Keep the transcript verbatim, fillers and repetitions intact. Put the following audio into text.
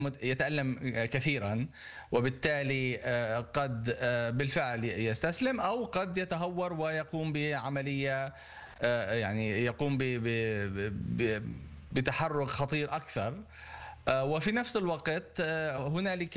يتألم كثيرا، وبالتالي آه، قد آه، بالفعل يستسلم أو قد يتهور ويقوم بعملية، آه، يعني يقوم ب- ب- ب- بتحرك خطير أكثر. آه، وفي نفس الوقت آه، هنالك